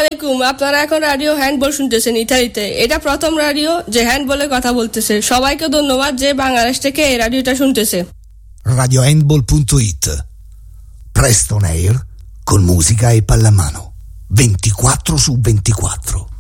আলাইকুম, আপনারা এখন রাডিও হ্যান্ডবল শুনতেছেন ইতালিতে। এটা প্রথম রাডিও যে হ্যান্ডবলে কথা বলতেছে। সবাইকে ধন্যবাদ যে বাংলাদেশ থেকে এই রাডিওটা শুনতেছে। radiohandball.it, presto on air con musica e pallamano 24/24.